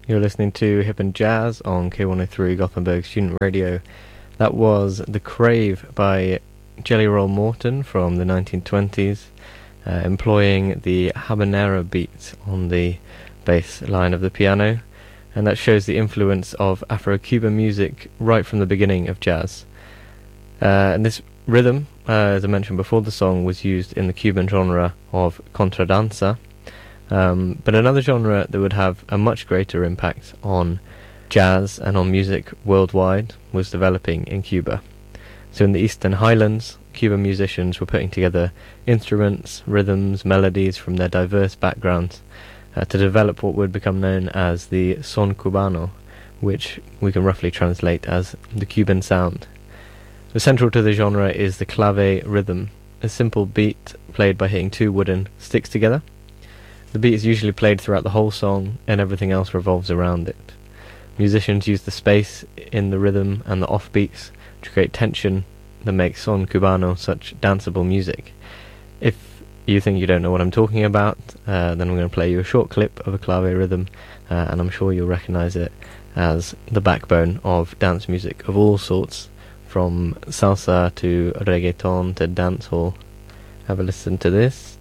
You're listening to Hip and Jazz on K103 Gothenburg Student Radio. That was The Crave by Jelly Roll Morton from the 1920s, employing the habanera beat on the bass line of the piano, and that shows the influence of Afro-Cuban music right from the beginning of jazz. And this rhythm, as I mentioned before the song, was used in the Cuban genre of contradanza, but another genre that would have a much greater impact on jazz and on music worldwide was developing in Cuba. So in the Eastern Highlands, Cuban musicians were putting together instruments, rhythms, melodies from their diverse backgrounds to develop what would become known as the son cubano, which we can roughly translate as the Cuban sound. So central to the genre is the clave rhythm, a simple beat played by hitting two wooden sticks together. The beat is usually played throughout the whole song, and everything else revolves around it. Musicians use the space in the rhythm and the offbeats to create tension that makes son cubano such danceable music. If you think you don't know what I'm talking about, then I'm going to play you a short clip of a clave rhythm, and I'm sure you'll recognise it as the backbone of dance music of all sorts, from salsa to reggaeton to dancehall. Have a listen to this.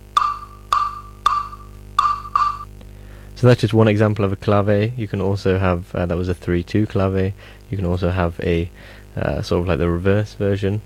So that's just one example of a clave. You can also have, that was a 3-2 clave. You can also have a sort of like the reverse version.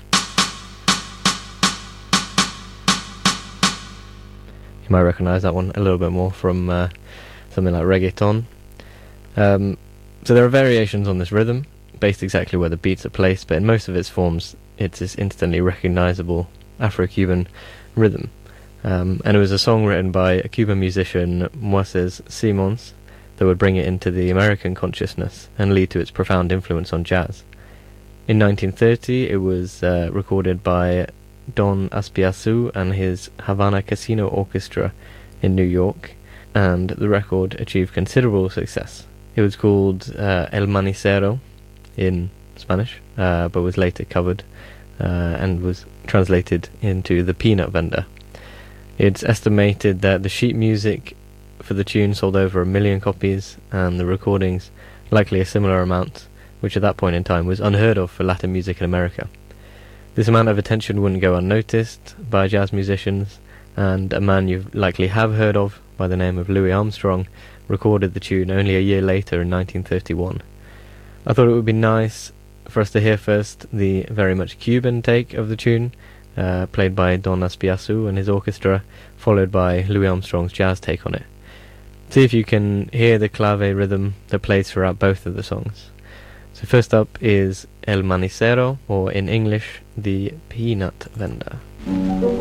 You might recognise that one a little bit more from something like reggaeton. So there are variations on this rhythm, based exactly where the beats are placed, but in most of its forms it's this instantly recognisable Afro-Cuban rhythm. And it was a song written by a Cuban musician, Moises Simons, that would bring it into the American consciousness and lead to its profound influence on jazz. In 1930, it was recorded by Don Aspiazu and his Havana Casino Orchestra in New York, and the record achieved considerable success. It was called El Manicero in Spanish, but was later covered and was translated into The Peanut Vendor. It's estimated that the sheet music for the tune sold over 1 million copies, and the recordings likely a similar amount, which at that point in time was unheard of for Latin music in America. This amount of attention wouldn't go unnoticed by jazz musicians, and a man you likely have heard of by the name of Louis Armstrong recorded the tune only a year later in 1931. I thought it would be nice for us to hear first the very much Cuban take of the tune, played by Don Aspiazu and his orchestra, followed by Louis Armstrong's jazz take on it. See if you can hear the clave rhythm that plays throughout both of the songs. So first up is El Manicero, or in English, The Peanut Vendor.